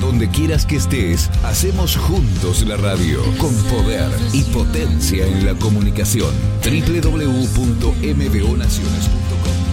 Donde quieras que estés, hacemos juntos la radio, con poder y potencia en la comunicación. www.mbonaciones.com